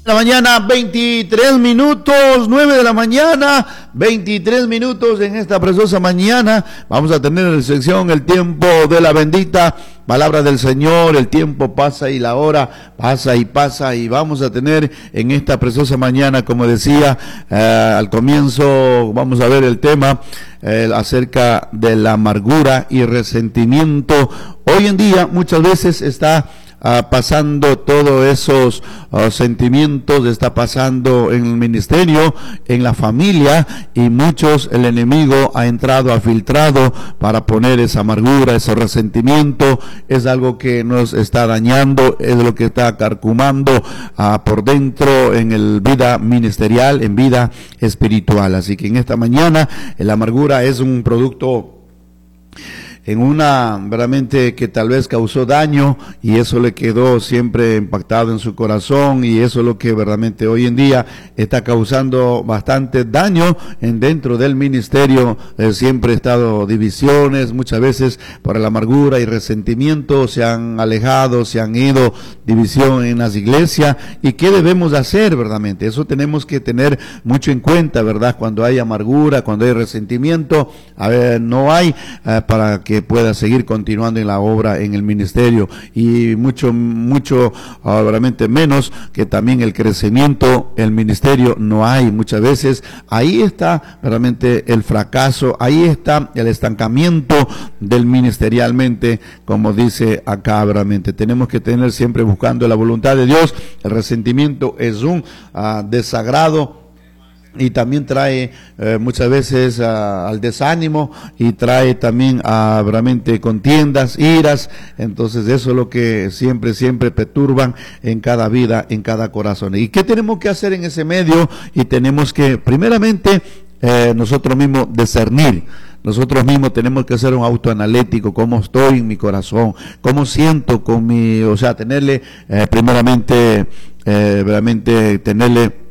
La mañana, 23 minutos, 9 de la mañana, 23 minutos en esta preciosa mañana. Vamos a tener en la sección el tiempo de la bendita palabra del Señor. El tiempo pasa y la hora pasa y vamos a tener en esta preciosa mañana, como decía al comienzo, vamos a ver el tema acerca de la amargura y resentimiento. Hoy en día muchas veces está pasando todos esos sentimientos, está pasando en el ministerio, en la familia, y muchos el enemigo ha entrado, ha filtrado para poner esa amargura, ese resentimiento. Es algo que nos está dañando, es lo que está carcomando por dentro en el vida ministerial, en vida espiritual. Así que en esta mañana la amargura es un producto en una verdaderamente que tal vez causó daño, y eso le quedó siempre impactado en su corazón, y eso es lo que verdaderamente hoy en día está causando bastante daño dentro del ministerio. Siempre ha estado divisiones, muchas veces por la amargura y resentimiento se han alejado, se han ido, división en las iglesias. ¿Y qué debemos hacer verdaderamente? Eso tenemos que tener mucho en cuenta, ¿verdad? Cuando hay amargura, cuando hay resentimiento, no hay para que pueda seguir continuando en la obra, en el ministerio, y mucho realmente menos que también el crecimiento, el ministerio no hay. Muchas veces ahí está realmente el fracaso, ahí está el estancamiento del ministerialmente, como dice acá. Realmente tenemos que tener siempre buscando la voluntad de Dios. El resentimiento es un desagrado, y también trae muchas veces al desánimo, y trae también a realmente contiendas, iras. Entonces eso es lo que siempre perturban en cada vida, en cada corazón. ¿Y qué tenemos que hacer en ese medio? Y tenemos que primeramente nosotros mismos discernir. Nosotros mismos tenemos que hacer un autoanalítico, cómo estoy en mi corazón, cómo siento con mi, tenerle primeramente, realmente tenerle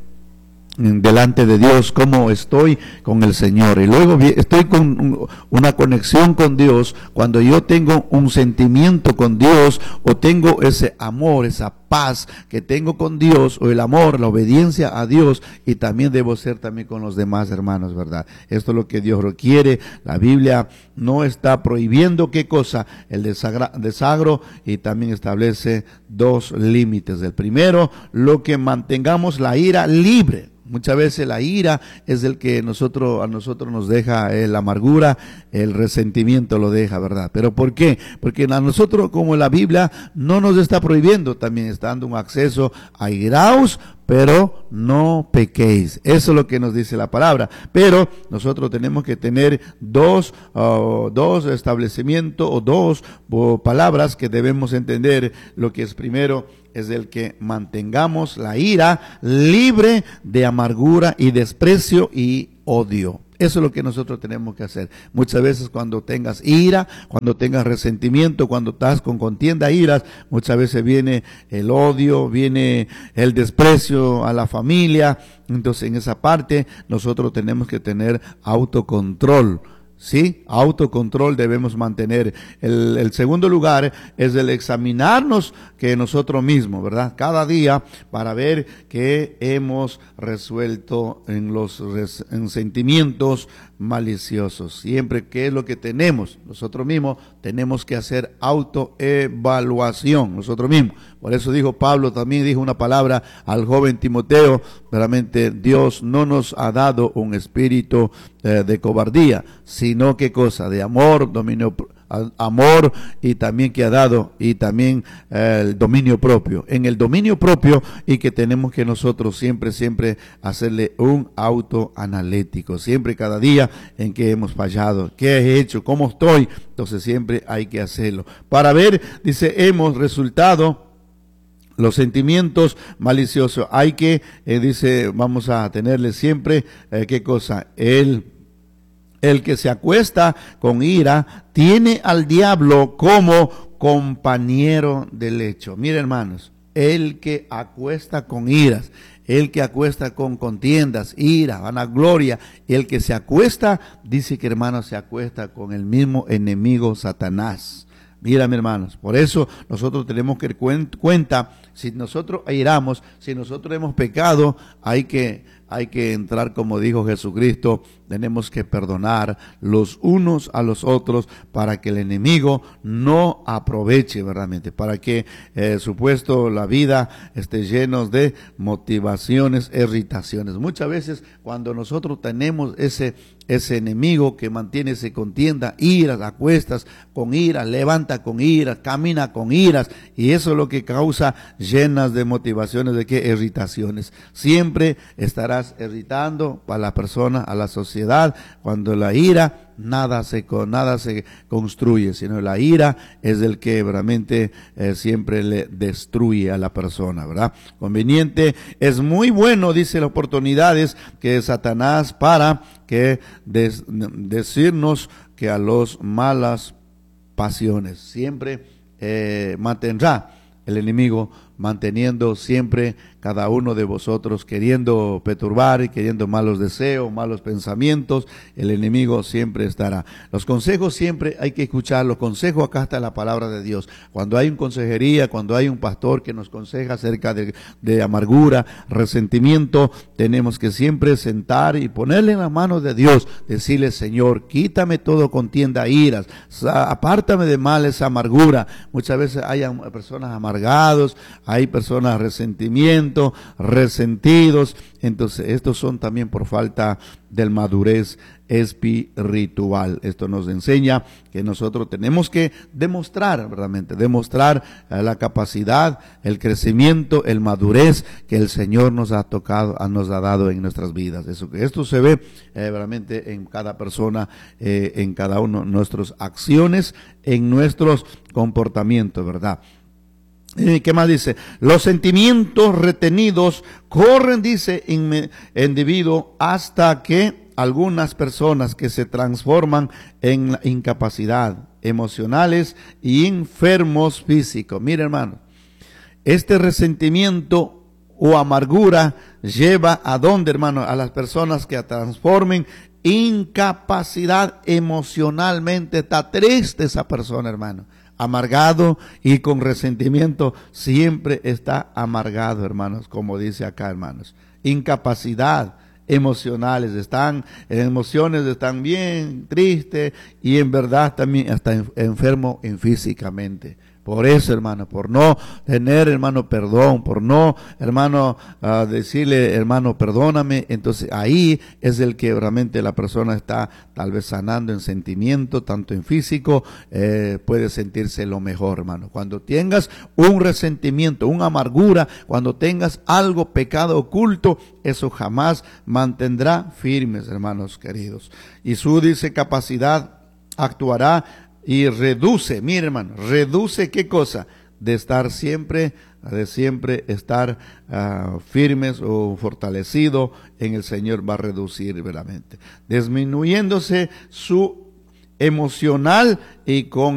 delante de Dios, cómo estoy con el Señor. Y luego estoy con una conexión con Dios. Cuando yo tengo un sentimiento con Dios, o tengo ese amor, esa paz que tengo con Dios, o el amor, la obediencia a Dios, y también debo ser también con los demás hermanos, ¿verdad? Esto es lo que Dios requiere. La Biblia no está prohibiendo qué cosa, el desagro, y también establece dos límites. El primero, lo que mantengamos la ira libre. Muchas veces la ira es el que a nosotros nos deja la amargura, el resentimiento lo deja, ¿verdad? ¿Pero por qué? Porque a nosotros, como la Biblia no nos está prohibiendo, también está dando un acceso a iraos, pero no pequéis. Eso es lo que nos dice la palabra. Pero nosotros tenemos que tener dos establecimientos, o dos palabras que debemos entender. Lo que es primero es el que mantengamos la ira libre de amargura y desprecio y odio. Eso es lo que nosotros tenemos que hacer. Muchas veces cuando tengas ira, cuando tengas resentimiento, cuando estás con contienda, iras, muchas veces viene el odio, viene el desprecio a la familia. Entonces en esa parte nosotros tenemos que tener autocontrol. Sí, autocontrol debemos mantener. El segundo lugar es el examinarnos que nosotros mismos, ¿verdad? Cada día, para ver qué hemos resuelto en los sentimientos maliciosos. Siempre, ¿qué es lo que tenemos? Nosotros mismos tenemos que hacer autoevaluación, nosotros mismos. Por eso dijo Pablo, también dijo una palabra al joven Timoteo: realmente Dios no nos ha dado un espíritu de cobardía, sino ¿qué cosa? De amor, amor, y también que ha dado, y también el dominio propio. En el dominio propio, y que tenemos que nosotros siempre hacerle un autoanalítico, siempre, cada día en que hemos fallado, qué he hecho, cómo estoy. Entonces siempre hay que hacerlo para ver, dice, hemos resultado los sentimientos maliciosos. Hay que, dice, vamos a tenerle siempre, ¿qué cosa? El que se acuesta con ira tiene al diablo como compañero de lecho. Miren, hermanos, el que acuesta con iras, el que acuesta con contiendas, ira, vanagloria, el que se acuesta, dice que, hermanos, se acuesta con el mismo enemigo, Satanás. Mira, mis hermanos, por eso nosotros tenemos que dar cuenta, si nosotros airamos, si nosotros hemos pecado, hay que entrar, como dijo Jesucristo, tenemos que perdonar los unos a los otros para que el enemigo no aproveche verdaderamente, para que supuesto la vida esté llena de motivaciones, irritaciones. Muchas veces cuando nosotros tenemos ese enemigo que mantiene esa contienda, iras, acuestas con iras, levanta con iras, camina con iras, y eso es lo que causa llenas de motivaciones, de que irritaciones. Siempre estarás irritando a la persona, a la sociedad. Cuando la ira, nada se construye, sino la ira es el que realmente siempre le destruye a la persona, ¿verdad? Conveniente, es muy bueno, dice, las oportunidades que Satanás para que decirnos que a los malas pasiones siempre mantendrá el enemigo, manteniendo siempre cada uno de vosotros queriendo perturbar y queriendo malos deseos, malos pensamientos. El enemigo siempre estará. Los consejos siempre hay que escuchar. Los consejos, acá está la palabra de Dios. Cuando hay una consejería, cuando hay un pastor que nos aconseja acerca de amargura, resentimiento, tenemos que siempre sentar y ponerle en las manos de Dios, decirle: Señor, quítame todo contienda, iras, apártame de mal esa amargura. Muchas veces hay personas amargados, hay personas resentidos. Entonces estos son también por falta de madurez espiritual. Esto nos enseña que nosotros tenemos que demostrar la capacidad, el crecimiento, el madurez que el Señor nos ha dado en nuestras vidas. Esto se ve realmente en cada persona, en cada uno de nuestras acciones, en nuestros comportamientos, ¿verdad? ¿Qué más dice? Los sentimientos retenidos corren, dice, debido hasta que algunas personas que se transforman en incapacidad emocionales y enfermos físicos. Mira, hermano, este resentimiento o amargura lleva a dónde, hermano, a las personas que transformen incapacidad emocionalmente. Está triste esa persona, hermano. Amargado y con resentimiento, siempre está amargado, hermanos, como dice acá, hermanos. Incapacidad emocionales, emociones están bien tristes y en verdad también está enfermo físicamente. Por eso, hermano, por no tener, hermano, perdón, por no, hermano, decirle, hermano, perdóname, entonces ahí es el que realmente la persona está tal vez sanando en sentimiento, tanto en físico, puede sentirse lo mejor, hermano. Cuando tengas un resentimiento, una amargura, cuando tengas algo, pecado oculto, eso jamás mantendrá firmes, hermanos queridos. Y su, dice, capacidad actuará y reduce, mire, hermano, reduce ¿qué cosa? De siempre estar firmes o fortalecido en el Señor, va a reducir verdaderamente, disminuyéndose su emocional y con